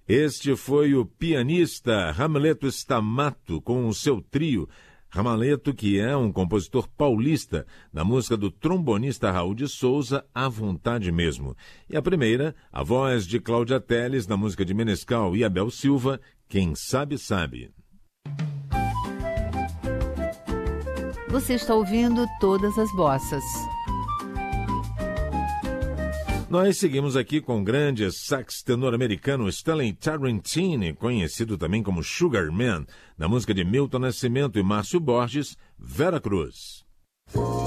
Este foi o pianista Ramaleto Stamato com o seu trio. Ramaleto, que é um compositor paulista, na música do trombonista Raul de Souza, À Vontade Mesmo. E a primeira, a voz de Cláudia Telles, na música de Menescal e Abel Silva, Quem Sabe Sabe. Você está ouvindo Todas as Bossas. Nós seguimos aqui com o grande sax tenor americano Stanley Tarantini, conhecido também como Sugar Man, na música de Milton Nascimento e Márcio Borges, Vera Cruz.